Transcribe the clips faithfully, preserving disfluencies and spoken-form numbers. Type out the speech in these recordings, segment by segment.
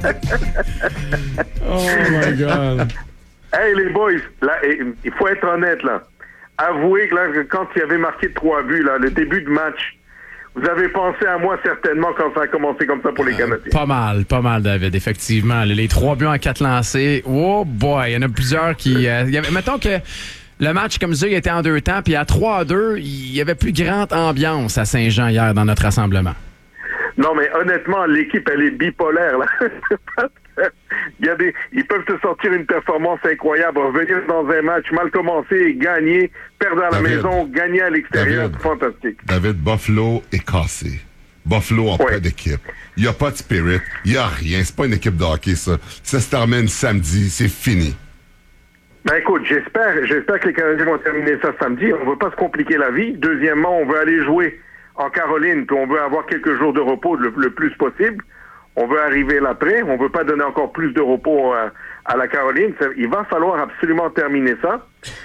Oh my God. Hey, les boys, là, il faut être honnête, là. Avouez que, là, que quand il y avait marqué trois buts, là, le début de match, vous avez pensé à moi certainement quand ça a commencé comme ça pour les Canadiens. Euh, pas mal, pas mal, David, effectivement. Les trois buts en quatre lancés. Oh boy, il y en a plusieurs qui... Euh, y avait, mettons que le match comme ça, il était en deux temps, puis à trois à deux, il y avait plus grande ambiance à Saint-Jean hier dans notre rassemblement. Non, mais honnêtement, l'équipe, elle est bipolaire, là. Il y a des, ils peuvent te sortir une performance incroyable, revenir dans un match mal commencé, gagner, perdre à la David, maison, gagner à l'extérieur, David, c'est fantastique. David, Buffalo est cassé. Buffalo en ouais. Pas d'équipe. Il n'y a pas de spirit, il n'y a rien. C'est pas une équipe de hockey, ça. Ça se termine samedi, c'est fini. Ben écoute, j'espère, j'espère que les Canadiens vont terminer ça samedi. On ne veut pas se compliquer la vie. Deuxièmement, on veut aller jouer en Caroline, puis on veut avoir quelques jours de repos le, le plus possible. On veut arriver l'après, on veut pas donner encore plus de repos à, à la Caroline. Il va falloir absolument terminer ça.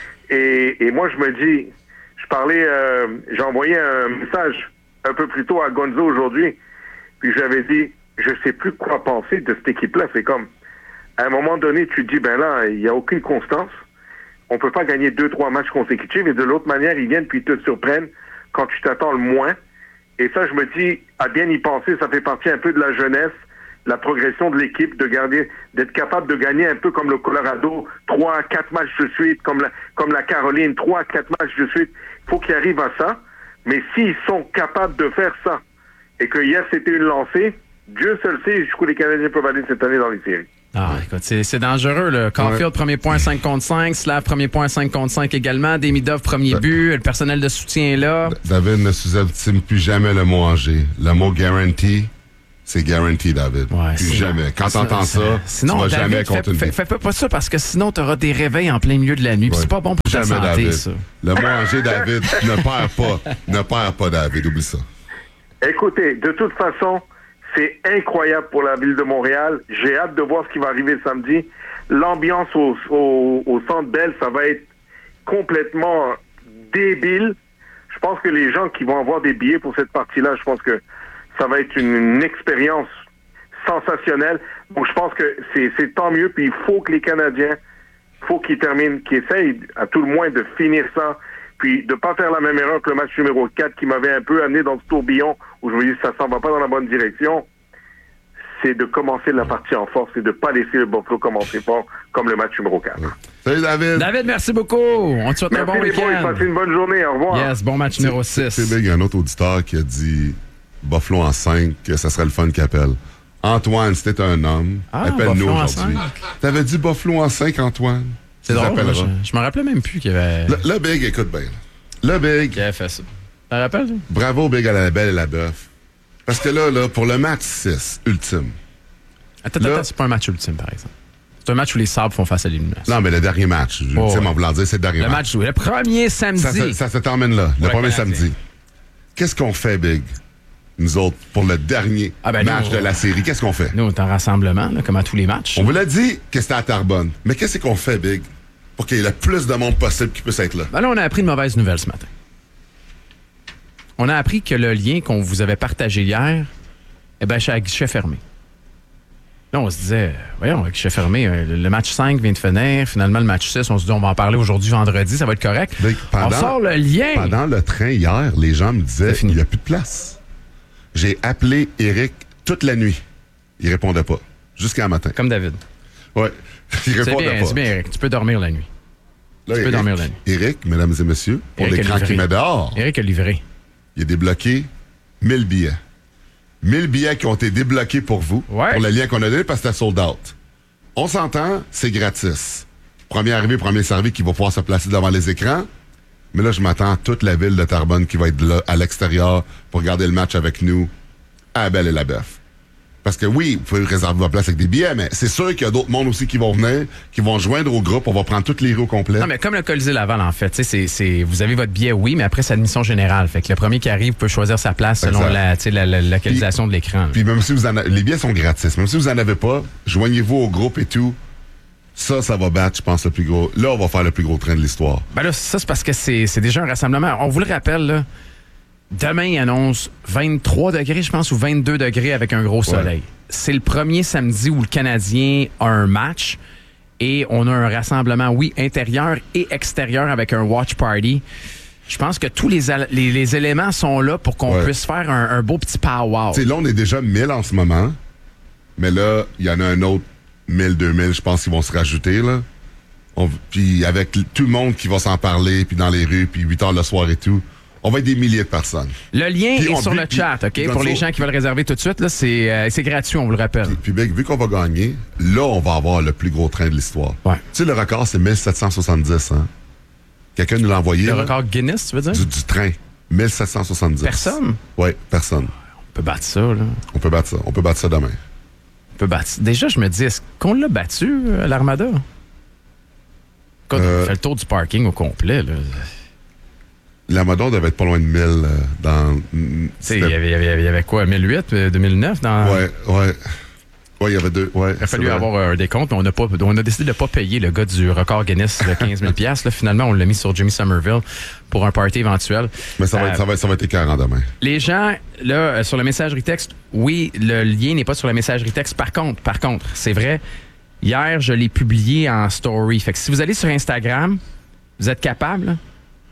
Et, et moi, je me dis, je parlais, euh, j'ai envoyé un message un peu plus tôt à Gonzo aujourd'hui, puis j'avais dit, je sais plus quoi penser de cette équipe-là. C'est comme, à un moment donné, tu te dis, ben là, il n'y a aucune constance. On peut pas gagner deux, trois matchs consécutifs, et de l'autre manière, ils viennent puis ils te surprennent quand tu t'attends le moins. Et ça, je me dis, à bien y penser, ça fait partie un peu de la jeunesse, la progression de l'équipe, de garder, d'être capable de gagner un peu comme le Colorado, trois à quatre matchs de suite, comme la, comme la Caroline, trois à quatre matchs de suite. Il faut qu'ils arrivent à ça. Mais s'ils sont capables de faire ça, et que hier c'était une lancée, Dieu seul sait jusqu'où les Canadiens peuvent aller cette année dans les séries. Ah, écoute, c'est, c'est dangereux, là. Caulfield, ouais. Premier point cinq contre cinq. Slav, premier point cinq contre cinq également. Demidov, premier da- but. Le personnel de soutien est là. David ne sous-estime plus jamais le mot en G. Le mot guarantee, c'est guarantee, David. Ouais, plus c'est... jamais. Quand c'est... t'entends ça, sinon, tu vas David, jamais contre une fais, fais, fais pas ça parce que sinon, t'auras des réveils en plein milieu de la nuit. Ouais. C'est pas bon pour jamais, ta santé, David. Ça. Le mot en G, David, ne perds pas. Ne perds pas, David. Oublie ça. Écoutez, de toute façon, c'est incroyable pour la ville de Montréal. J'ai hâte de voir ce qui va arriver samedi. L'ambiance au, au, au Centre Bell, ça va être complètement débile. Je pense que les gens qui vont avoir des billets pour cette partie-là, je pense que ça va être une, une expérience sensationnelle. Donc, je pense que c'est, c'est tant mieux. Puis, il faut que les Canadiens, il faut qu'ils terminent, qu'ils essayent à tout le moins de finir ça. Puis, de ne pas faire la même erreur que le match numéro quatre qui m'avait un peu amené dans ce tourbillon où je me dis ça s'en va pas dans la bonne direction. C'est de commencer la partie en force et de ne pas laisser le Buffalo commencer fort comme le match numéro quatre. Salut David. David, merci beaucoup. On te souhaite merci un bon week-end. Merci passez une bonne journée. Au revoir. Yes, bon match numéro six. C'est big, il y a un autre auditeur qui a dit Buffalo en cinq, que ça serait le fun qu'il appelle. Antoine, c'était un homme. Ah, appelle-nous aujourd'hui. T'avais dit Buffalo en cinq, Antoine. C'est drôle, moi, je, je me rappelais même plus qu'il y avait... Le, le Big, écoute bien. Le Big... Qui avait fait ça. Tu te rappelles, toi? Bravo, Big, à la belle et la bœuf. Parce que là, là, pour le match six, ultime... Attends, là, attends, c'est pas un match ultime, par exemple. C'est un match où les Sabres font face à l'élimination. Non, mais le dernier match. Je oh, sais, ouais. Mon voulant dire, c'est le dernier le match. Le match, le premier samedi. Ça, ça, ça se termine là, le premier samedi. Qu'est-ce qu'on fait, Big? Nous autres, pour le dernier ah ben match nous, de la série, qu'est-ce qu'on fait? Nous, on est en rassemblement, là, comme à tous les matchs. On vous l'a dit que c'était à Terrebonne. Mais qu'est-ce qu'on fait, Big? Pour qu'il y ait le plus de monde possible qui puisse être là. Ben là, on a appris une mauvaise nouvelle ce matin. On a appris que le lien qu'on vous avait partagé hier, eh ben, c'est à guichet fermé. Là, on se disait, voyons, à guichet fermé, le match cinq vient de finir. Finalement, le match six, on se dit, on va en parler aujourd'hui, vendredi, ça va être correct. Big, pendant, on sort le lien. Pendant le train hier, les gens me disaient, il n'y a plus de place. J'ai appelé Eric toute la nuit. Il répondait pas. Jusqu'à matin. Comme David. Oui. Il répondait c'est bien, pas. C'est bien, Eric. Tu peux dormir la nuit. Là, tu Eric, peux dormir la nuit. Eric, mesdames et messieurs, pour Eric l'écran qui met dehors. Eric a livré. Il a débloqué mille billets. mille billets qui ont été débloqués pour vous. Ouais. Pour le lien qu'on a donné parce que c'était sold out. On s'entend, c'est gratis. Premier arrivé, premier servi qui va pouvoir se placer devant les écrans. Mais là, je m'attends à toute la ville de Terrebonne qui va être là, à l'extérieur, pour regarder le match avec nous, à la Belle et la Bœuf. Parce que oui, vous pouvez réserver votre place avec des billets, mais c'est sûr qu'il y a d'autres mondes aussi qui vont venir, qui vont joindre au groupe. On va prendre toutes les rues au complet. Non, mais comme le Colisée Laval, en fait, c'est, c'est, vous avez votre billet, oui, mais après, c'est admission générale. Fait que le premier qui arrive peut choisir sa place selon la, la, la localisation puis, de l'écran. Puis même si vous en avez, les billets sont gratis. Même si vous en avez pas, joignez-vous au groupe et tout. Ça, ça va battre, je pense, le plus gros. Là, on va faire le plus gros train de l'histoire. Ben là, ça, c'est parce que c'est, c'est déjà un rassemblement. On vous le rappelle, là. Demain, il annonce vingt-trois degrés, je pense, ou vingt-deux degrés avec un gros soleil. Ouais. c'est le premier samedi où le Canadien a un match et on a un rassemblement, oui, intérieur et extérieur avec un watch party. Je pense que tous les, les, les éléments sont là pour qu'on ouais. puisse faire un, un beau petit pow-wow. Tu sais, là, on est déjà mille en ce moment, mais là, il y en a un autre mille, deux mille, je pense qu'ils vont se rajouter, là. On, puis avec tout le monde qui va s'en parler, puis dans les rues, puis huit heures le soir et tout, on va être des milliers de personnes. Le lien puis est on, sur puis, le chat, OK? puis, Pour les gens qui veulent réserver tout de suite, là, c'est, euh, c'est gratuit, on vous le rappelle. Puis, puis Big, vu qu'on va gagner, là, on va avoir le plus gros train de l'histoire. Ouais. Tu sais, le record, c'est mille sept cent soixante-dix, hein? Quelqu'un nous l'a envoyé. Le là, record Guinness, tu veux dire? Du, du train. mille sept cent soixante-dix. Personne? Oui, personne. On peut battre ça, là. On peut battre ça. On peut battre ça demain. On peut battre. Déjà, je me dis, est-ce qu'on l'a battu, euh, l'Armada? Quand euh, on fait le tour du parking au complet, là. L'Armada devait être pas loin de mille euh, dans... Tu sais, il y avait, y, avait, y avait quoi, mille huit, deux mille neuf? Dans... Ouais, ouais. Oui, il y avait deux. Ouais, il a fallu avoir un décompte, mais on a, pas, on a décidé de ne pas payer le gars du record Guinness de quinze mille dollars. Là, finalement, on l'a mis sur Jimmy Somerville pour un party éventuel. Mais ça va, euh, être, ça va, être, ça va être écœurant demain. Les gens, là, sur la messagerie texte, oui, le lien n'est pas sur la messagerie texte. Par contre, par contre, c'est vrai, hier, je l'ai publié en story. Fait que si vous allez sur Instagram, vous êtes capable, là,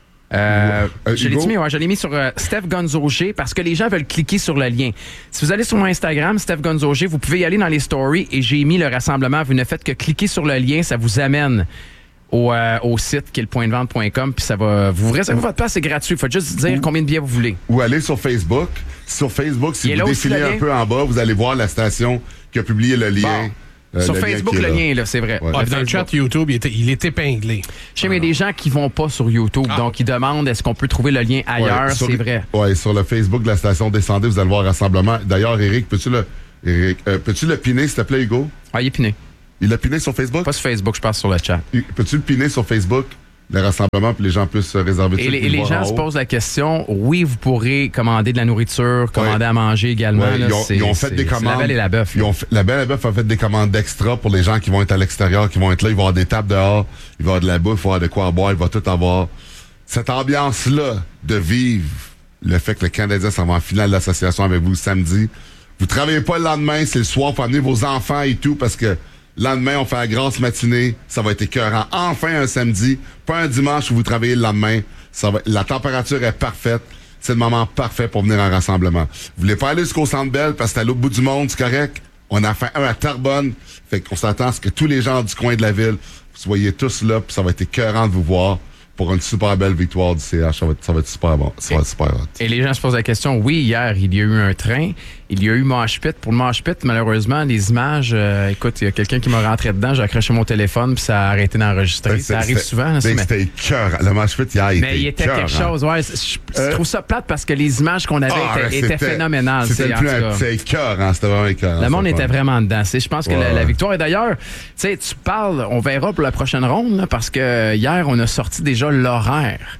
Euh, euh, je l'ai mis, ouais, je l'ai mis sur euh, Steph Gonzo G parce que les gens veulent cliquer sur le lien. Si vous allez sur mon Instagram, Steph Gonzo G, vous pouvez y aller dans les stories et j'ai mis le rassemblement. Vous ne faites que cliquer sur le lien, ça vous amène au, euh, au site qui est le point de vente point com puis ça va vous réserver votre place, c'est gratuit. Il faut juste dire ou, combien de billets vous voulez. Ou aller sur Facebook. Sur Facebook, si vous défilez un peu en bas, vous allez voir la station qui a publié le lien. Bon. Euh, sur Facebook, le lien, là, c'est vrai. Ouais. Ouais, dans le chat YouTube, il est, il est épinglé. Je sais, mais il y a des gens qui vont pas sur YouTube, ah. donc ils demandent est-ce qu'on peut trouver le lien ailleurs, ouais, c'est le, vrai. Oui, sur le Facebook de la station, descendez, vous allez voir un rassemblement. D'ailleurs, Eric, peux-tu le, Eric, euh, peux-tu le piner, s'il te plaît, Hugo? Ah, il est piné. Il l'a piné sur Facebook? Pas sur Facebook, je passe sur le chat. Peux-tu le piner sur Facebook? Le rassemblement, puis les gens puissent se réserver. Et les, et les gens se posent la question, oui, vous pourrez commander de la nourriture, commander ouais. à manger également. Ouais, là, ils, ont, ils ont fait des commandes. La Belle et la Bœuf. Ils ont fait, la Belle et la Bœuf a fait des commandes d'extra pour les gens qui vont être à l'extérieur, qui vont être là. Il va y avoir des tables dehors, il va y avoir de la bouffe, il va y avoir de quoi à boire, il va tout avoir. Cette ambiance-là de vivre le fait que le Canadien s'en va en finale de l'association avec vous samedi. Vous travaillez pas le lendemain, c'est le soir, il faut amener vos enfants et tout parce que le lendemain, on fait la grasse matinée. Ça va être écœurant. Enfin, un samedi, pas un dimanche où vous travaillez le lendemain. Ça va, la température est parfaite. C'est le moment parfait pour venir en rassemblement. Vous voulez pas aller jusqu'au Centre Bell parce que c'est à l'autre bout du monde, c'est correct. On a fait un à Terrebonne. Fait qu'on s'attend à ce que tous les gens du coin de la ville, vous soyez tous là, puis ça va être écœurant de vous voir pour une super belle victoire du C H. Ça va être, ça va être super bon. Ça va être super hot. Et les gens se posent la question, oui, hier, il y a eu un train. Il y a eu Mosh Pit. Pour le Mosh Pit, malheureusement, les images, euh, écoute, il y a quelqu'un qui m'a rentré dedans, j'ai accroché mon téléphone, puis ça a arrêté d'enregistrer. Ça arrive souvent. Là, mais c'était écœurant. Le Mosh Pit, hier, il mais il était quelque chose, ouais. Je, je euh, trouve ça plate parce que les images qu'on avait ah, étaient, étaient phénoménales. C'était le plus un, c'était écœurant. C'était vraiment écœurant. Le monde était vraiment dedans. Je pense que ouais, la, la victoire, et d'ailleurs, tu sais, tu parles, on verra pour la prochaine ronde, là, parce que hier, on a sorti déjà l'horaire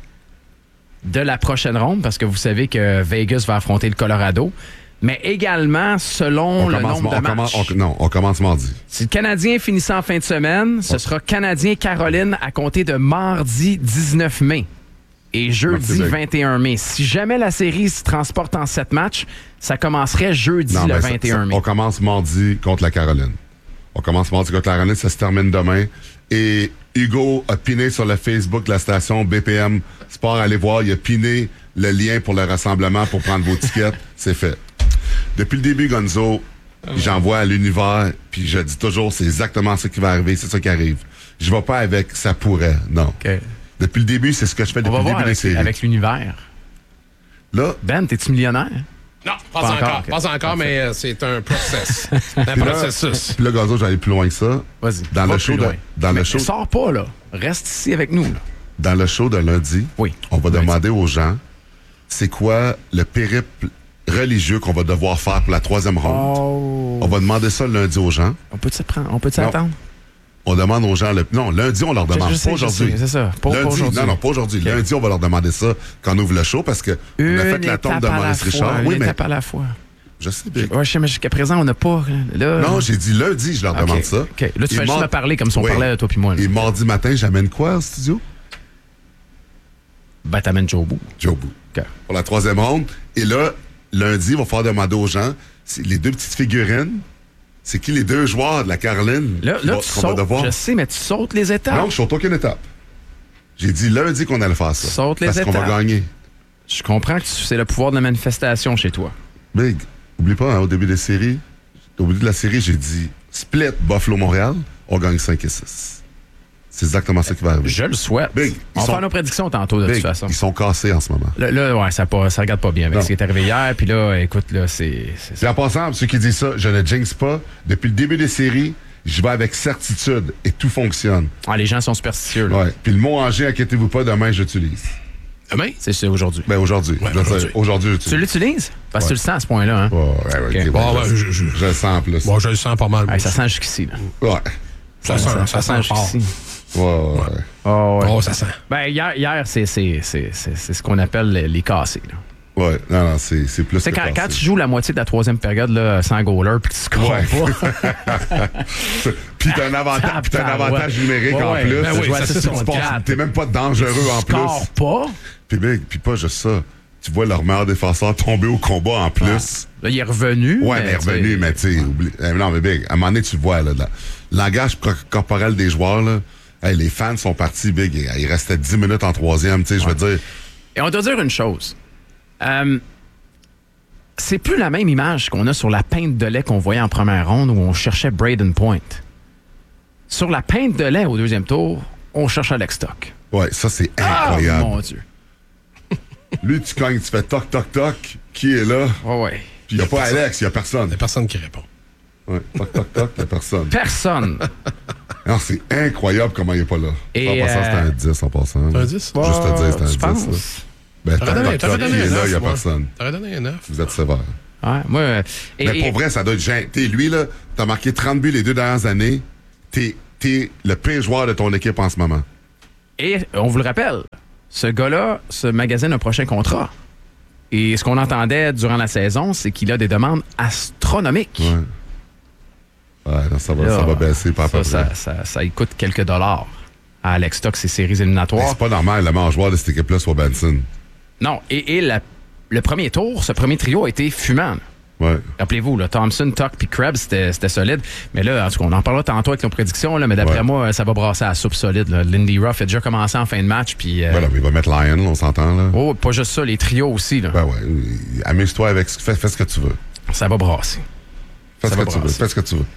de la prochaine ronde, parce que vous savez que Vegas va affronter le Colorado. Mais également, selon on le commence, nombre de on matchs. Commence, on, non, on commence mardi. Si le Canadien finissait en fin de semaine, ce sera Canadien-Caroline à compter de mardi dix-neuf mai et jeudi vingt et un mai. Si jamais la série se transporte en sept matchs, ça commencerait jeudi non, le vingt et un ça, ça, mai. On commence mardi contre la Caroline. On commence mardi contre la Caroline, ça se termine demain. Et Hugo a piné sur le Facebook de la station B P M Sport. Allez voir, il a piné le lien pour le rassemblement pour prendre vos tickets. C'est fait. Depuis le début, Gonzo, j'envoie à l'univers, puis je dis toujours, c'est exactement ce qui va arriver, c'est ça qui arrive. Je vais pas avec ça pourrait, non. Okay. Depuis le début, c'est ce que je fais depuis le début avec, des séries. avec l'univers. Là, Ben, t'es-tu millionnaire? Non, pas, pas encore, encore okay. pas encore, mais euh, c'est un process. un processus. Puis là, Gonzo, j'allais plus loin que ça. Vas-y. Dans le show, de, dans mais le show. Sors pas là, reste ici avec nous là. Dans le show de lundi, oui. on va lundi. demander aux gens, c'est quoi le périple religieux qu'on va devoir faire pour la troisième ronde. Oh. On va demander ça le lundi aux gens. On peut-tu prendre, on peut attendre? On demande aux gens... Le, non, lundi, on leur demande. Je, je sais, pas aujourd'hui. C'est ça. Pas, lundi, pas aujourd'hui. Non, non, pas aujourd'hui. Okay. Lundi, on va leur demander ça quand on ouvre le show parce que une on a fait la tombe de Maurice Richard. Une oui, mais étape à la fois. Je sais bien. Ouais, je sais, mais jusqu'à présent, on n'a pas... Là... Non, j'ai dit lundi, je leur okay. demande ça. OK. Là, tu et fais mord... juste me parler comme si on oui. parlait, toi puis moi. Là. Et mardi matin, j'amène quoi au studio? Ben, t'amènes Joe Boo. Joe Boo. Okay. Pour la troisième ronde. Et là, lundi, il va falloir demander aux gens les deux petites figurines c'est qui les deux joueurs de la Caroline Là, qui là va- tu qu'on va sautes, devoir? je sais, mais tu sautes les étapes. Non, je saute aucune étape. J'ai dit lundi qu'on allait faire ça. Saute les parce qu'on va étapes. gagner. Je comprends que tu- c'est le pouvoir de la manifestation chez toi. Big, oublie pas, hein, au début des séries, au début de la série, j'ai dit split Buffalo-Montréal, on gagne cinq et six. C'est exactement ça qui va arriver. Je le souhaite. Big, on ils va sont- faire nos prédictions tantôt, de Big, toute façon. ils sont cassés en ce moment. Là, là, ouais, ça, pas, ça regarde pas bien avec Non. ce qui est arrivé hier. Puis là, écoute, là, c'est... c'est- Puis en passant, ceux qui disent ça, je ne jinx pas. Depuis le début des séries, je vais avec certitude et tout fonctionne. Ah, les gens sont superstitieux, là. Ouais. Puis le mot Angers, inquiétez-vous pas, demain j'utilise. Demain? C'est ça, aujourd'hui. Ben aujourd'hui. Ouais, Je veux dire, aujourd'hui. aujourd'hui Tu j'utilise. l'utilises? Parce que Ouais. tu le sens à ce point-là, hein? Ouais, ouais, ouais, Ok. ok, Bon, ben, ouais, je, je- je- je le sens en plus. Bon, je le sens pas mal. Hey, moi ça aussi. sent jusqu'ici, là. Ouais. Ça sent, ça sent fort. jusqu'ici. Ouais, ouais, ouais. Oh, ouais. Oh, ça sent. Ben, hier, hier c'est, c'est, c'est, c'est, c'est ce qu'on appelle les, les cassés, là. Ouais, non, non, c'est, c'est plus Tu sais, que quand, quand passé. tu joues la moitié de la troisième période là, sans goaler puis que tu scores Ouais. pas, Puis t'as un avantage, puis t'as un avantage Ouais. numérique Ouais, en ouais. plus. Ben oui, Tu vois, ça, tu c'est passes- son quatre. T'es même pas dangereux en tu plus. scores pas. Puis, big, puis pas juste ça. Tu vois leur meilleur défenseur tomber au combat en plus. Là, il est revenu. Ouais, mais il est tu sais, revenu, mais tu sais, oublie. eh, Non, mais big, à un moment donné, tu le vois, là, le langage pro- corporel des joueurs, là. Hey, les fans sont partis, big. Il restait dix minutes en troisième, tu sais, je veux dire. Et on doit dire une chose. Euh, c'est plus la même image qu'on a sur la pinte de lait qu'on voyait en première ronde où on cherchait Braden Point. Sur la pinte de lait au deuxième tour, on cherche Alex Stock. Ouais, ça, c'est Ah, incroyable. mon Dieu. Lui, tu cognes, tu fais toc, toc, toc. Qui est là? Ouais, ouais. Puis il n'y a pas Alex, il n'y a personne. Il n'y a personne qui répond. Ouais, toc, toc, toc, il n'y a personne. Personne. Non, c'est incroyable comment il n'est pas là. Et, En passant, euh, c'était un dix en passant. C'est un là. dix? Juste te dire, Tu c'est un dix. là. penses? Ben, T'aurais toc, donné, toc, t'aurais toc, donné il est un là, neuf. il n'y a moi. personne. T'aurais donné un neuf. Vous êtes sévère. Ouais, moi, euh, et- Mais pour et- vrai, ça doit être gênant. T'sais, lui, là, t'as marqué trente buts les deux dernières années. T'es, t'es le pire joueur de ton équipe en ce moment. Et on vous le rappelle, ce gars-là se magasine un prochain contrat. Et ce qu'on entendait durant la saison, c'est qu'il a des demandes astronomiques. Ouais. Ouais, non, ça va, Là, ça va baisser par ça, peu ça, près. ça, ça y coûte quelques dollars à Alex Stock, ces séries éliminatoires. Mais c'est pas normal, le meilleur joueur de cette équipe-là soit Benson. Non, et, et la- le premier tour, ce premier trio a été fumant. là. Ouais. Rappelez-vous, là, Thompson, Tuck puis Krebs, c'était c'était solide. Mais là, en tout cas, on en parlera tantôt avec nos prédictions, là, mais d'après Ouais. moi, ça va brasser à la soupe solide. Là. Lindy Ruff a déjà commencé en fin de match. Puis, euh, Ben là, mais il va mettre Lion, là, on s'entend, là. oh, pas juste ça, les trios aussi. Là. Ben ouais. Amuse-toi avec ce fais, fais ce que tu veux. Ça va brasser. Fais Ça ce va que tu veux. brasser. Fais ce que tu veux.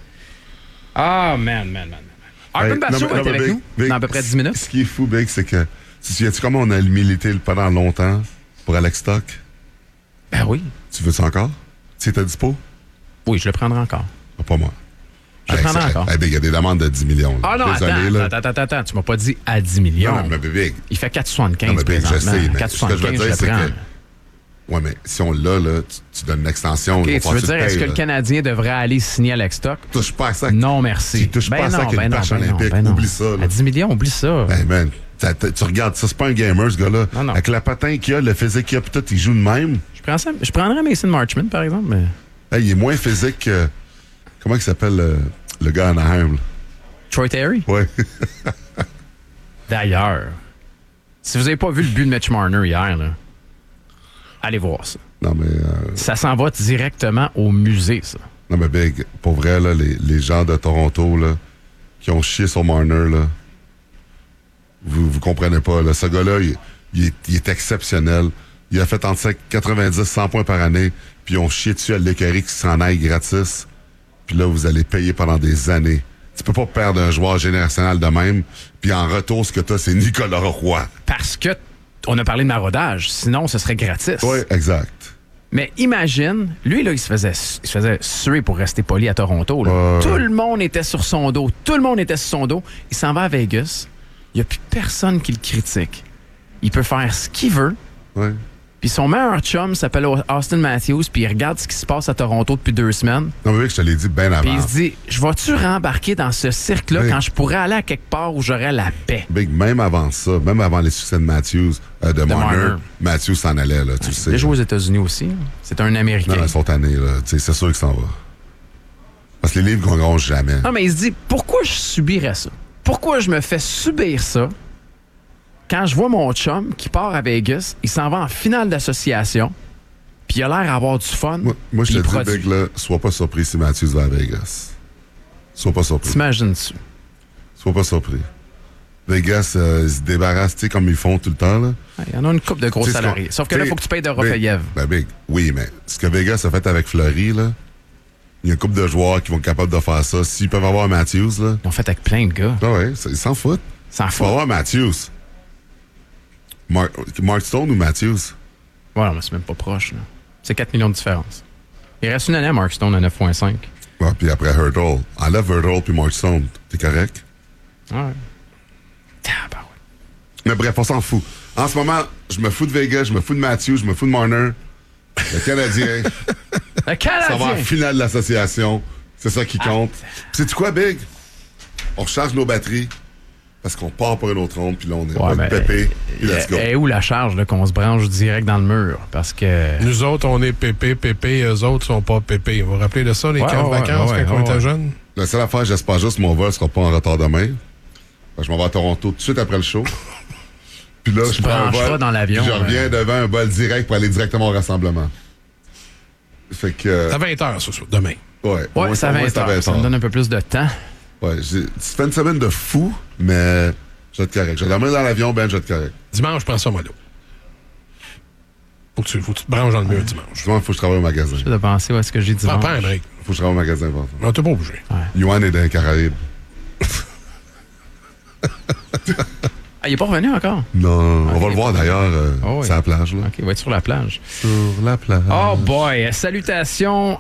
Ah, man, man, man, man. Arvin Hey, Basso non, mais- est non, avec mais Big, nous Big, dans à peu près dix minutes. Ce qui est fou, Big, c'est que. Tu te souviens-tu comment on a milité pendant longtemps pour Alex Stock? Ben oui. Tu veux ça encore? Tu es dispo? Oui, je le prendrai encore. Ah, pas moi. Je le Hey, prendrai c'est- encore. hey, Big, il y a des demandes de dix millions. là. Ah non, Désolé, attends, là. attends, attends, attends, tu m'as pas dit à dix millions. Non, mais Big, Il fait quatre virgule non, soixante-quinze mais Big, je présentement. sais, mais quatre ce que je veux virgule soixante-quinze, dire, je c'est le prends. que. Ouais, mais si on l'a, là, tu, tu donnes une extension. OK, il va tu falloir veux que dire, le est-ce que payes, le là. Canadien devrait aller signer Alex Stock? Touche pas à ça. Non, merci. Tu touches pas à ça avec une ben perche ben olympique. ben Oublie ça, là. À dix millions, oublie ça. Hey, man, t'as- t'as- tu regardes ça, c'est pas un gamer, ce gars-là. Non, non. Avec la patin qu'il a, le physique qu'il a, pis tout, il joue de même. Je, prends ça- je prendrais Mason Marchment, par exemple, mais... Hey, il est moins physique que. Comment il s'appelle le, le gars à Anaheim, là? Troy Terry? Ouais. D'ailleurs, si vous n'avez pas vu le but de Mitch Marner hier, là, allez voir ça. non, mais. euh, Ça s'en va directement au musée, ça. non, mais Big, pour vrai, là, les, les gens de Toronto, là, qui ont chié sur Marner, là, vous, vous comprenez pas, là. Ce gars-là, il, il est, il est exceptionnel. Il a fait entre quatre-vingt-dix cent points par année, puis ils ont chié dessus à l'écurie qui s'en aille gratis. Puis là, vous allez payer pendant des années. Tu peux pas perdre un joueur générationnel de même, puis en retour, ce que t'as, c'est Nicolas Roy. Parce que on a parlé de maraudage, sinon ce serait gratis. Oui, exact. Mais imagine, lui, là, il se faisait, il se faisait suer pour rester poli à Toronto. Là. Ouais. Tout le monde était sur son dos. Tout le monde était sur son dos. Il s'en va à Vegas. Il n'y a plus personne qui le critique. Il peut faire ce qu'il veut. Ouais. Puis son meilleur chum s'appelle Austin Matthews, puis il regarde ce qui se passe à Toronto depuis deux semaines. Non, mais Big, je te l'ai dit bien Puis avant. il se dit, je vais-tu rembarquer dans ce cirque-là Oui. quand je pourrais aller à quelque part où j'aurais la paix? Big, même avant ça, même avant les succès de Matthews, euh, de, Marner, Marner. Matthews s'en allait, là, tu le sais. Il a joué aux États-Unis aussi. hein. C'est un Américain. Non, ils sont tannés, là. Tu sais, c'est sûr qu'ils s'en va. Parce que les livres gagneront jamais. Non, mais il se dit, pourquoi je subirais ça? Pourquoi je me fais subir ça quand je vois mon chum qui part à Vegas, il s'en va en finale d'association, puis il a l'air d'avoir du fun. Moi, moi je puis te il dis, produit. Big, là, sois pas surpris si Matthews va à Vegas. Sois pas surpris. T'imagines-tu? Sois pas surpris. Vegas, euh, ils se débarrassent, tu sais, comme ils font tout le temps, là. Il y en a une couple de gros T'sais, salariés. qu'on- Sauf que là, il faut que tu payes de Rofayev. Ben, big. Oui, mais ce que Vegas a fait avec Fleury, là, il y a une couple de joueurs qui vont être capables de faire ça. S'ils peuvent avoir Matthews, là. Ils ont fait avec plein de gars. Ah ouais, ça- ils s'en foutent. S'en Il faut fout. avoir Matthews. Mark, Mark Stone ou Matthews? Voilà, mais c'est même pas proche. Là. C'est quatre millions de différence. Il reste une année à Mark Stone à neuf virgule cinq. Ouais, puis après Hurdle. Enlève Hurdle puis Mark Stone. T'es correct? Ouais. Ah, bah ouais. Mais bref, on s'en fout. En ce moment, je me fous de Vegas, je me fous de Matthews, je me fous de Marner. Le Canadien, Le Canadien! ça va en finale de l'association. C'est ça qui compte. Puis sais-tu quoi, Big? On recharge nos batteries parce qu'on part pour une autre ronde, puis là, on est Ouais, on va mais- être pépé, puis let's go. Et où la charge là, qu'on se branche direct dans le mur? Parce que. Nous autres, on est pépé, pépé. Eux autres sont pas pépé. Vous vous rappelez de ça, les Ouais, camps de ouais, vacances ouais, quand ouais, on était ouais. jeunes? La seule affaire, j'espère juste que mon vol sera pas en retard demain. Fait que je m'en vais à Toronto tout de suite après le show. Puis là, je prends un brancheras vol. dans l'avion, puis je reviens euh. devant un vol direct pour aller directement au rassemblement. Fait que... euh, C'est à vingt heures, ce soir, demain. ouais, au Ouais, moins, ça au moins, va c'est à vingt Ça me heures. donne un peu plus de temps. Ouais, j'ai- tu fais une semaine de fou, mais je vais être correct. Je vais dormir dans l'avion, ben je vais être correct. Dimanche, je prends ça mollo. Faut que tu, faut que tu te branches dans le mur dimanche. Souvent, il faut que je travaille au magasin. Je vais penser où est-ce que j'ai dit. Prends pas un break. Faut que je travaille au magasin, par exemple. Non, t'es pas obligé. Yuan est dans les Caraïbes. Ah, il est pas revenu encore? Non, on Ok, va le voir d'ailleurs, euh, Oh, oui. c'est à la plage, là. OK, il va être sur la plage. Sur la plage. Oh boy! Salutations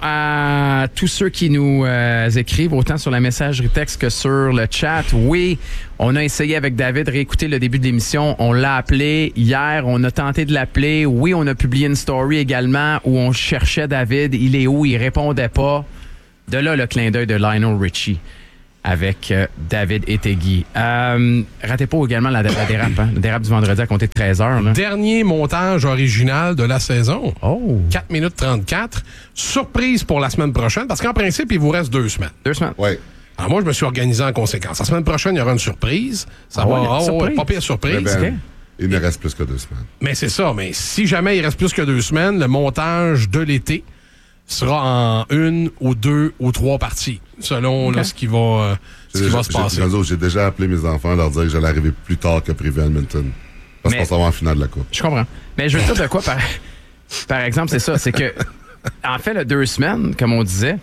à tous ceux qui nous euh, écrivent, autant sur la messagerie texte que sur le chat. Oui, on a essayé avec David de réécouter le début de l'émission. On l'a appelé hier. On a tenté de l'appeler. Oui, on a publié une story également où on cherchait David. Il est où? Il répondait pas. De là, le clin d'œil de Lionel Richie avec euh, David Etegui. Euh, ratez pas également la, la dérape. Hein? La dérape du vendredi à compter de treize heures. Là. Dernier montage original de la saison. Oh! quatre minutes trente-quatre. Surprise pour la semaine prochaine, parce qu'en principe, il vous reste deux semaines. Deux semaines. Ouais. Alors moi, je me suis organisé en conséquence. La semaine prochaine, il y aura une surprise. Ça Ah va, ouais, il y a une oh, surprise. pas pire surprise. Eh ben, ok. il ne reste plus que deux semaines. Mais c'est ça. Mais si jamais il reste plus que deux semaines, le montage de l'été sera en une ou deux ou trois parties, selon là, ce qui va, euh, ce J'ai qui va déjà- se j'ai- passer. Renzo, J'ai déjà appelé mes enfants leur dire que j'allais arriver plus tard que prévu à Edmonton. Parce Mais- qu'on s'en va en finale de la Coupe. Je comprends. Mais je veux dire de quoi, par, par exemple, c'est ça. C'est que, en fait, le deux semaines, comme on disait,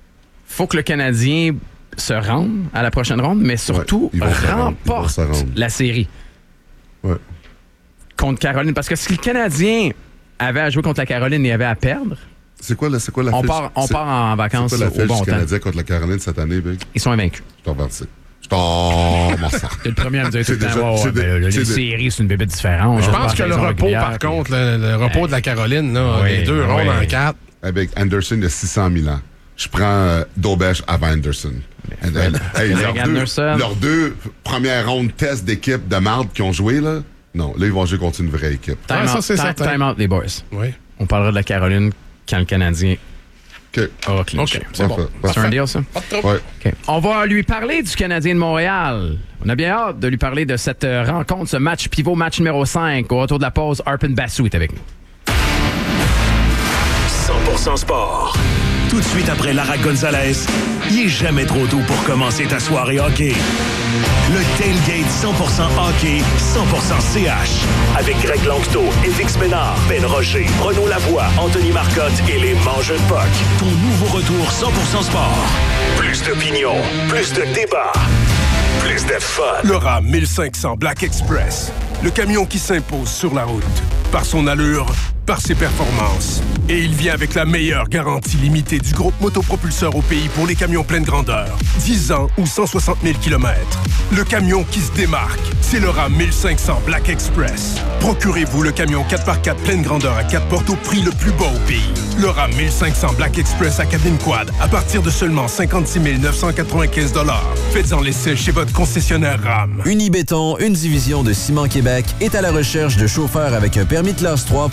faut que le Canadien se rende à la prochaine ronde, mais surtout ils vont se rendre. Ils vont remporte se rendre. la série Ouais. contre Caroline. Parce que si le Canadien avait à jouer contre la Caroline et avait à perdre, C'est quoi, la- c'est quoi la on fiche? part, on C'est- part en vacances C'est quoi la au fiche bon du temps. Canadien contre la Caroline cette année, Big? Ils sont invaincus. Je t'en remercie. Je t'en remercie. T'es le premier à me dire tout C'est le temps, déjà- ouais, ouais, c'est ben, de- là, les c'est de- séries, c'est une bébête différente. Je On pense part que le saison repos, régulière, par puis- contre, le, le repos de la Caroline, là, Oui, les deux oui. rondes en quatre. Hey, Big, Anderson, il y a six cent mille ans. Je prends euh, Daubèche avant Anderson. And then, hey, leurs, Greg deux, Anderson. leurs deux premières rondes test d'équipe de marde qui ont joué, là, non, là, ils vont jouer contre une vraie équipe. Time, Ah, ça, out, c'est time- certain. time out, les boys. Oui. On parlera de la Caroline quand le Canadien OK. aura clinché. OK, c'est bon. Parfait. C'est un deal, ça? Pas de trouble. Ouais. OK. On va lui parler du Canadien de Montréal. On a bien hâte de lui parler de cette euh, rencontre, ce match pivot, match numéro cinq. Au retour de la pause, Arpin Bassou est avec nous. cent pour cent sport. Tout de suite après Lara Gonzalez, il est jamais trop tôt pour commencer ta soirée hockey. Le Tailgate cent pour cent hockey, cent pour cent C H. Avec Greg Langto, Félix Ménard, Ben Rocher, Renaud Lavoie, Anthony Marcotte et les Mangeux de Puck. Ton nouveau retour cent pour cent sport. Plus d'opinion, plus de débat, plus de fun. Le RAM mille cinq cents Black Express. Le camion qui s'impose sur la route. Par son allure, par ses performances. Et il vient avec la meilleure garantie limitée du groupe motopropulseur au pays pour les camions pleine grandeur. dix ans ou cent soixante mille kilomètres. Le camion qui se démarque, c'est le RAM mille cinq cents Black Express. Procurez-vous le camion quatre par quatre pleine grandeur à quatre portes au prix le plus bas au pays. Le RAM mille cinq cents Black Express à cabine quad à partir de seulement cinquante-six mille neuf cent quatre-vingt-quinze dollars. Faites-en l'essai chez votre concessionnaire RAM. Unibéton, une division de Ciment Québec, est à la recherche de chauffeurs avec un permis de classe trois pour ses usines.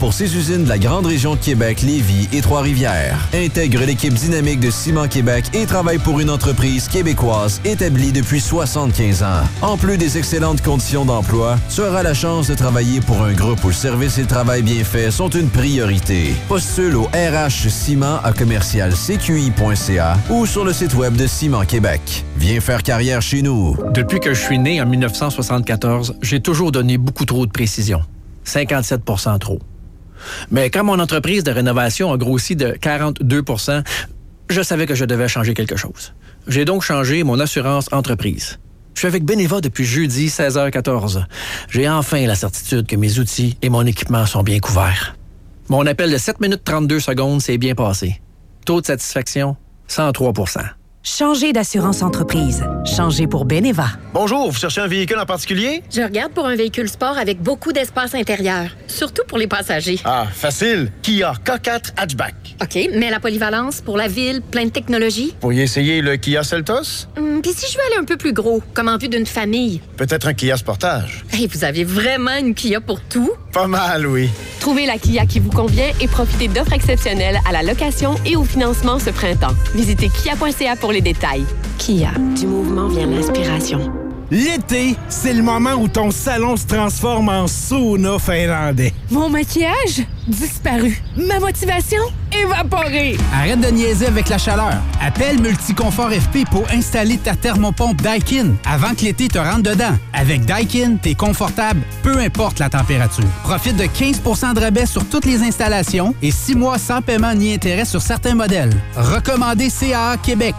usines de la grande région de Québec, Lévis et Trois-Rivières. Intègre l'équipe dynamique de Ciment Québec et travaille pour une entreprise québécoise établie depuis soixante-quinze ans. En plus des excellentes conditions d'emploi, tu auras la chance de travailler pour un groupe où le service et le travail bien fait sont une priorité. Postule au R H Ciment à commercial c q i point c a ou sur le site web de Ciment Québec. Viens faire carrière chez nous. Depuis que je suis né en dix-neuf cent soixante-quatorze, j'ai toujours donné beaucoup trop de précision. cinquante-sept pour cent trop. Mais quand mon entreprise de rénovation a grossi de quarante-deux pour cent, je savais que je devais changer quelque chose. J'ai donc changé mon assurance entreprise. Je suis avec Beneva depuis jeudi seize heures quatorze. J'ai enfin la certitude que mes outils et mon équipement sont bien couverts. Mon appel de sept minutes trente-deux secondes s'est bien passé. Taux de satisfaction, cent trois pour cent. Changez d'assurance entreprise. Changez pour Beneva. Bonjour, vous cherchez un véhicule en particulier? Je regarde pour un véhicule sport avec beaucoup d'espace intérieur, surtout pour les passagers. Ah, facile. Kia K quatre Hatchback. OK, mais la polyvalence pour la ville, plein de technologie? Vous pourriez essayer le Kia Seltos? Hum, Puis si je veux aller un peu plus gros, comme en vue d'une famille? Peut-être un Kia Sportage. Hey, vous avez vraiment une Kia pour tout? Pas mal, oui. Trouvez la Kia qui vous convient et profitez d'offres exceptionnelles à la location et au financement ce printemps. Visitez kia point c a pour les détails. Kia, du mouvement vient l'inspiration. L'été, c'est le moment où ton salon se transforme en sauna finlandais. Mon maquillage? Disparu. Ma motivation? Évaporée. Arrête de niaiser avec la chaleur. Appelle Multiconfort F P pour installer ta thermopompe Daikin avant que l'été te rentre dedans. Avec Daikin, t'es confortable, peu importe la température. Profite de quinze pour cent de rabais sur toutes les installations et six mois sans paiement ni intérêt sur certains modèles. Recommandé C A A Québec.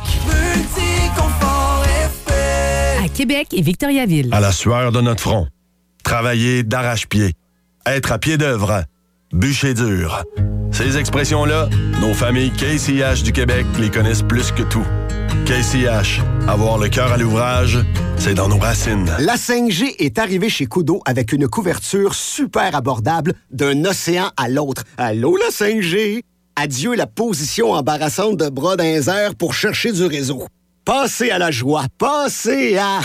Multiconfort F P. À Québec et Victoriaville. À la sueur de notre front. Travailler d'arrache-pied. Être à pied d'œuvre. Bûcher dur. Ces expressions-là, nos familles K C H du Québec les connaissent plus que tout. K C H, avoir le cœur à l'ouvrage, c'est dans nos racines. La cinq G est arrivée chez Koodo avec une couverture super abordable d'un océan à l'autre. Allô, la cinq G? Adieu la position embarrassante de bras dans les airs pour chercher du réseau. Passez à la joie. Passez à...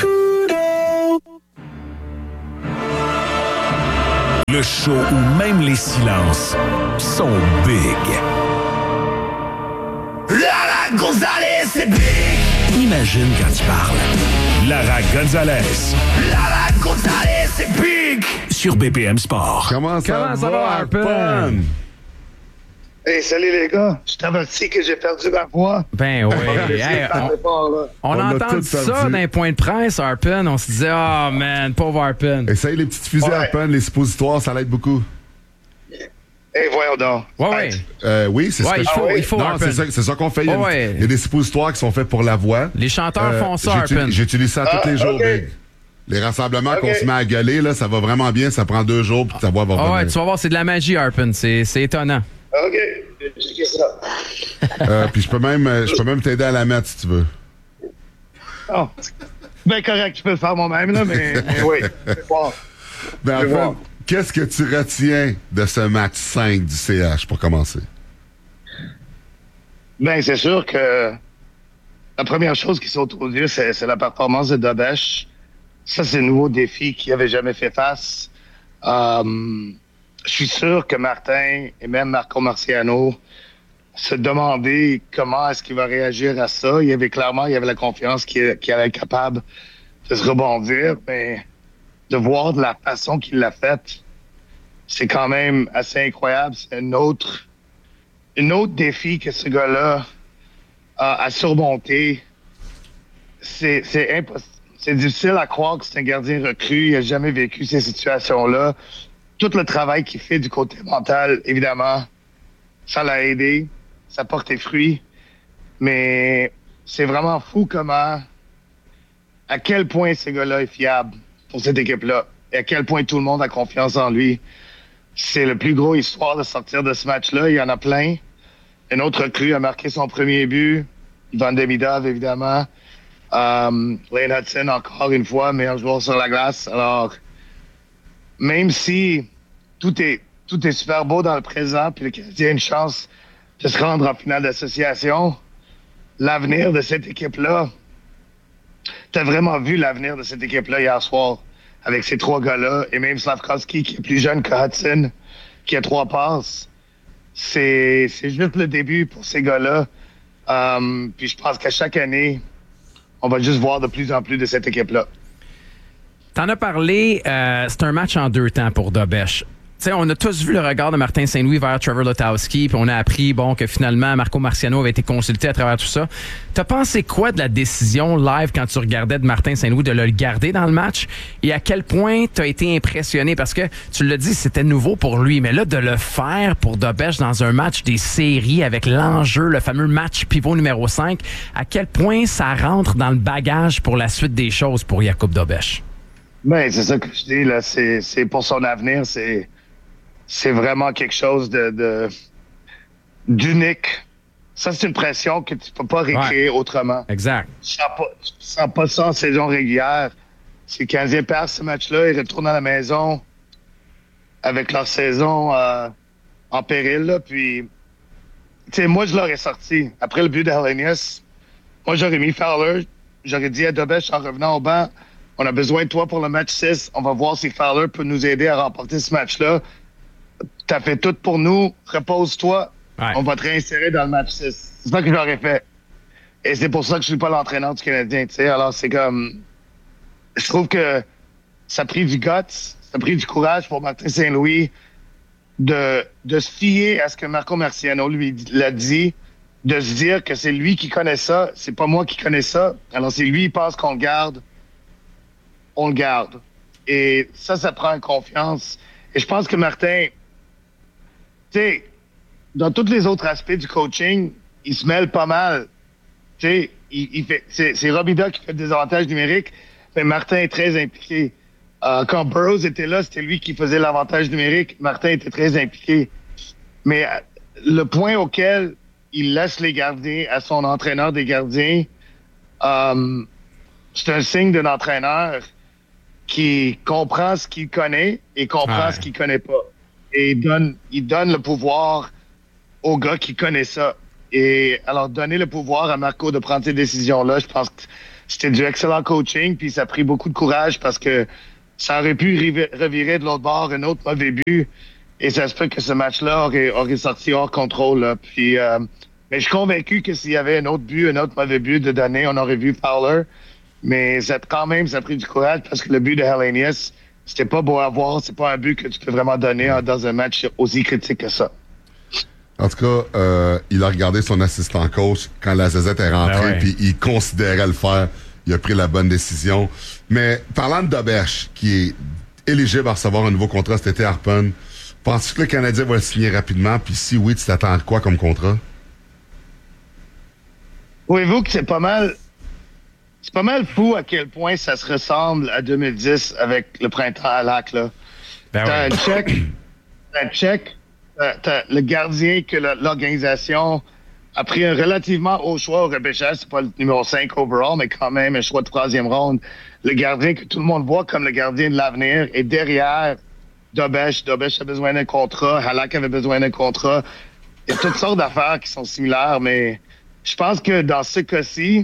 Le show où même les silences sont big. Lara Gonzalez, c'est big! Imagine quand il parle. Lara Gonzalez. Lara Gonzalez, c'est big! Sur B P M Sport. Comment ça Comment va, ça va, Harpen? Harpen? Hey, salut les gars. Je t'avertis que j'ai perdu ma voix. Ben oui. Hey, on on, on a entendu ça dans les points de presse, Harpen. On se disait, oh man, pauvre Harpen. Essaye les petites fusées, ouais. Harpen, les suppositoires, ça l'aide beaucoup. Hey, voyons donc. Ouais, ouais. Euh, oui, c'est ouais, ce que il je faut, fais. il faut, non, c'est ça, c'est ça qu'on fait. Il y, a ouais, ouais. il y a des suppositoires qui sont faits pour la voix. Les chanteurs euh, font ça, Harpen. J'utilise ça ah, tous les jours, okay. Big. Les rassemblements okay. qu'on se met à gueuler, là, ça va vraiment bien. Ça prend deux jours, puis ta voix va revenir. Ah ouais, tu vas voir, c'est de la magie, Harpen. C'est étonnant. OK. J'ai ça. euh, puis je peux même, je peux même t'aider à la mettre, si tu veux. Oh. Ben correct, je peux le faire moi-même, là, mais, mais oui. Bon. Ben, en fait, qu'est-ce que tu retiens de ce match cinq du C H, pour commencer? Ben, c'est sûr que la première chose qui saute aux yeux, c'est, c'est la performance de Dobesh. Ça, c'est un nouveau défi qu'il n'avait jamais fait face. Um, je suis sûr que Martin et même Marco Marciano se demandaient comment est-ce qu'il va réagir à ça. Il y avait clairement, il y avait la confiance qu'il, qu'il allait être capable de se rebondir, mais de voir de la façon qu'il l'a faite, c'est quand même assez incroyable. C'est un autre, un autre défi que ce gars-là a à surmonter. C'est, c'est impossible. C'est difficile à croire que c'est un gardien recru. Il n'a jamais vécu ces situations-là. Tout le travail qu'il fait du côté mental, évidemment, ça l'a aidé. Ça porte ses fruits. Mais c'est vraiment fou comment, à quel point ce gars-là est fiable pour cette équipe-là. Et à quel point tout le monde a confiance en lui. C'est le plus gros histoire de sortir de ce match-là. Il y en a plein. Un autre recrue a marqué son premier but. Van Demidov, évidemment. Um, Lane Hudson, encore une fois, meilleur joueur sur la glace. Alors, même si tout est, tout est super beau dans le présent, puis le Canadien a une chance de se rendre en finale d'association, l'avenir de cette équipe-là, t'as vraiment vu l'avenir de cette équipe-là hier soir, avec ces trois gars-là, et même Slavkovski, qui est plus jeune que Hudson, qui a trois passes. c'est, c'est juste le début pour ces gars-là. Um, puis je pense qu'à chaque année, on va juste voir de plus en plus de cette équipe-là. T'en as parlé, euh, c'est un match en deux temps pour Dobèche. T'sais, on a tous vu le regard de Martin Saint-Louis vers Trevor Lotowski, puis on a appris bon, que finalement Marco Marciano avait été consulté à travers tout ça. T'as pensé quoi de la décision live quand tu regardais de Martin Saint-Louis de le garder dans le match? Et à quel point t'as été impressionné? Parce que tu l'as dit, c'était nouveau pour lui, mais là, de le faire pour Dobèche dans un match des séries avec l'enjeu, le fameux match pivot numéro cinq, à quel point ça rentre dans le bagage pour la suite des choses pour Jakub Dobèche? Ben, c'est ça que je dis, là. C'est, c'est pour son avenir, c'est... C'est vraiment quelque chose de, de d'unique. Ça, c'est une pression que tu peux pas récréer ouais. autrement. Exact. Tu sens pas, tu sens pas ça en saison régulière. Si le Canadien perd ce match-là, ils retournent à la maison avec leur saison euh, en péril. Là. Puis, tu sais, moi, je l'aurais sorti. Après le but de Helenius, moi, j'aurais mis Fowler. J'aurais dit à Dobèche, en revenant au banc, on a besoin de toi pour le match six. On va voir si Fowler peut nous aider à remporter ce match-là. T'as fait tout pour nous, repose-toi, ouais. on va te réinsérer dans le match six. C'est ça que j'aurais fait. Et c'est pour ça que je suis pas l'entraîneur du Canadien, tu sais. Alors, c'est comme... Je trouve que ça a pris du guts, ça a pris du courage pour Martin Saint-Louis de, de se fier à ce que Marco Marciano lui l'a dit, de se dire que c'est lui qui connaît ça, c'est pas moi qui connais ça. Alors, si lui, il pense qu'on le garde, on le garde. Et ça, ça prend une confiance. Et je pense que Martin... Tu sais, dans tous les autres aspects du coaching, il se mêle pas mal. Tu sais, il, il fait, c'est, c'est Robida qui fait des avantages numériques, mais Martin est très impliqué. Euh, quand Burroughs était là, c'était lui qui faisait l'avantage numérique. Martin était très impliqué. Mais le point auquel il laisse les gardiens à son entraîneur des gardiens, euh, c'est un signe d'un entraîneur qui comprend ce qu'il connaît et comprend ouais. ce qu'il connaît pas. Et il donne, il donne le pouvoir au gars qui connaît ça. Et alors, donner le pouvoir à Marco de prendre ces décisions-là, je pense que c'était du excellent coaching, puis ça a pris beaucoup de courage parce que ça aurait pu revirer de l'autre bord un autre mauvais but. Et ça se peut que ce match-là aurait, aurait sorti hors contrôle. Là. Puis, euh, mais je suis convaincu que s'il y avait un autre but, un autre mauvais but de donner, on aurait vu Fowler. Mais ça, quand même, ça a pris du courage parce que le but de Helenius, c'était pas beau à voir, c'est pas un but que tu peux vraiment donner dans un match aussi critique que ça. En tout cas, euh, il a regardé son assistant coach quand la Zazette est rentrée, puis ben ouais. il considérait le faire. Il a pris la bonne décision. Mais parlant de Dobèche, qui est éligible à recevoir un nouveau contrat cet été, Harpen, penses-tu que le Canadien va le signer rapidement? Puis si oui, tu t'attends à quoi comme contrat? Voyez-vous que c'est pas mal... C'est pas mal fou à quel point ça se ressemble à deux mille dix avec le printemps à Lac, là. Ben t'as oui. un check, t'as un check, t'as, t'as le gardien que la, l'organisation a pris un relativement haut choix au repêchage, c'est pas le numéro cinq overall, mais quand même un choix de troisième ronde. Le gardien que tout le monde voit comme le gardien de l'avenir est derrière Dobèche. Dobèche a besoin d'un contrat, Halak avait besoin d'un contrat. Il y a toutes sortes d'affaires qui sont similaires, mais je pense que dans ce cas-ci,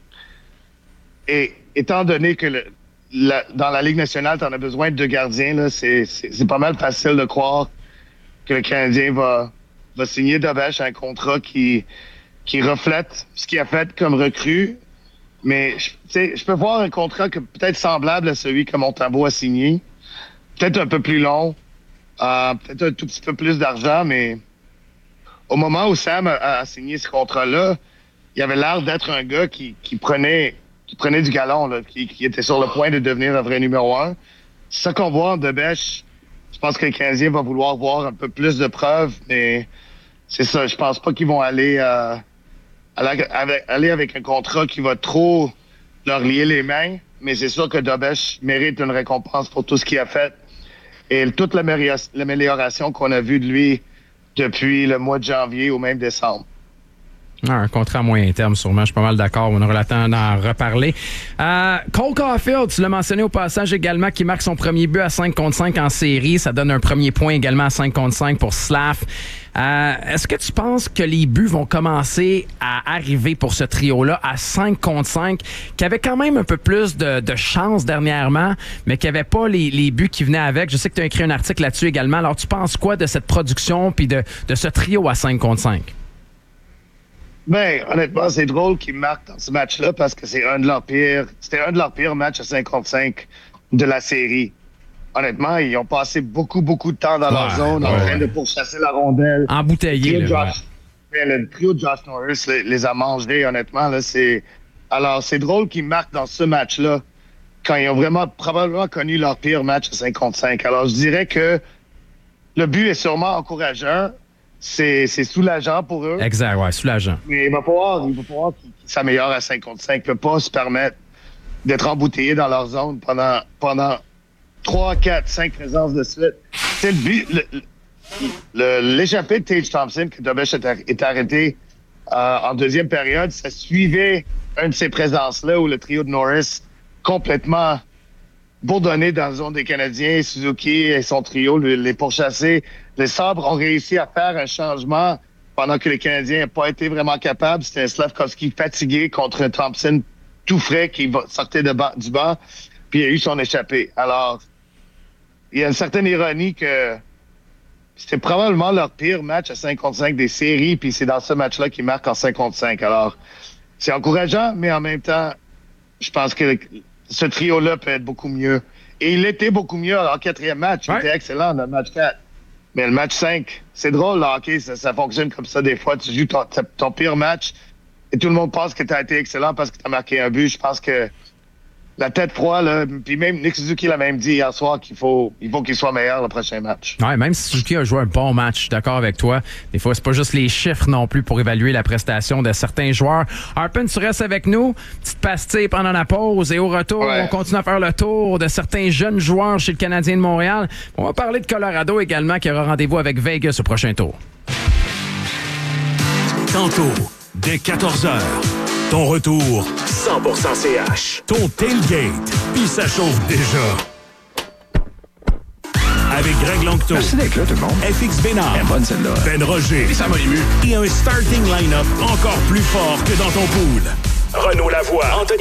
et étant donné que le, la, dans la Ligue nationale, tu en as besoin de deux gardiens, là, c'est, c'est, c'est pas mal facile de croire que le Canadien va, va signer Dobèche un contrat qui, qui reflète ce qu'il a fait comme recrue. Mais je peux voir un contrat que peut-être semblable à celui que Montembeault a signé. Peut-être un peu plus long, euh, peut-être un tout petit peu plus d'argent, mais au moment où Sam a, a signé ce contrat-là, il avait l'air d'être un gars qui, qui prenait... qui prenait du galon, là, qui, qui était sur le point de devenir un vrai numéro un. C'est ça qu'on voit en Dobèche. Je pense que le Canadien va vouloir voir un peu plus de preuves, mais c'est ça. Je pense pas qu'ils vont aller, euh, aller, avec, aller avec un contrat qui va trop leur lier les mains, mais c'est sûr que Dobèche mérite une récompense pour tout ce qu'il a fait. Et toute l'amélioration qu'on a vue de lui depuis le mois de janvier ou même décembre. Ah, un contrat à moyen terme, sûrement. Je suis pas mal d'accord. On aura le temps d'en reparler. Euh, Cole Caulfield, tu l'as mentionné au passage également, qui marque son premier but à cinq contre cinq en série. Ça donne un premier point également à cinq contre cinq pour Slav. Euh, est-ce que tu penses que les buts vont commencer à arriver pour ce trio-là à cinq contre cinq, qui avait quand même un peu plus de, de chance dernièrement, mais qui n'avait pas les, les buts qui venaient avec? Je sais que tu as écrit un article là-dessus également. Alors, tu penses quoi de cette production puis de, de ce trio à cinq contre cinq? Ben, honnêtement, c'est drôle qu'ils marquent dans ce match-là parce que c'est un de leurs pires, c'était un de leurs pires matchs à cinq contre cinq de la série. Honnêtement, ils ont passé beaucoup, beaucoup de temps dans ouais, leur zone, ouais, en train ouais. de pourchasser la rondelle. Embouteillé, le, là, Josh, ouais. le trio de Josh Norris les, les a mangés, honnêtement. Là, c'est... Alors, c'est drôle qu'ils marquent dans ce match-là quand ils ont vraiment, probablement connu leur pire match à cinq contre cinq. Alors, je dirais que le but est sûrement encourageant. C'est, c'est soulageant pour eux. Exact, ouais, soulageant. Mais il va falloir, il va falloir qu'ils s'améliorent à cinq contre cinq. Ils ne peuvent pas se permettre d'être embouteillés dans leur zone pendant, pendant trois, quatre, cinq présences de suite. C'est le but. Le, le, l'échappée de Tage Thompson, que Dobesh est arrêté euh, en deuxième période, ça suivait une de ces présences-là où le trio de Norris complètement bourdonné dans la zone des Canadiens, Suzuki et son trio, les pourchassés. Les Sabres ont réussi à faire un changement pendant que les Canadiens n'ont pas été vraiment capables. C'était un Slavkovski fatigué contre un Thompson tout frais qui sortait de ban- du banc, puis il a eu son échappée. Alors, il y a une certaine ironie que c'était probablement leur pire match à cinq contre cinq des séries, puis c'est dans ce match-là qu'ils marquent en cinq contre cinq. Alors, c'est encourageant, mais en même temps, je pense que ce trio-là peut être beaucoup mieux. Et il était beaucoup mieux en quatrième match. Il ouais. était excellent dans le match quatre. Mais le match cinq, c'est drôle, le hockey, ça, ça fonctionne comme ça des fois. Tu joues ton, ton pire match et tout le monde pense que tu as été excellent parce que tu as marqué un but. Je pense que la tête froide, là, puis même Nick Suzuki l'a même dit hier soir qu'il faut, il faut qu'il soit meilleur le prochain match. Ouais, même si Suzuki a joué un bon match, je suis d'accord avec toi. Des fois, c'est pas juste les chiffres non plus pour évaluer la prestation de certains joueurs. Harpen, tu restes avec nous. Petite pastille pendant la pause et au retour, ouais. on continue à faire le tour de certains jeunes joueurs chez le Canadien de Montréal. On va parler de Colorado également qui aura rendez-vous avec Vegas au prochain tour. Tantôt, dès quatorze heures. Ton retour, cent pour cent C H. Ton tailgate, puis ça chauffe déjà. Avec Greg Langto. Merci d'être là, tout le monde. F X Bénard. Elle est bonne, celle-là. Ben Roger. Et ça m'a ému. Et un starting line-up encore plus fort que dans ton pool. Renaud Lavoie. Anthony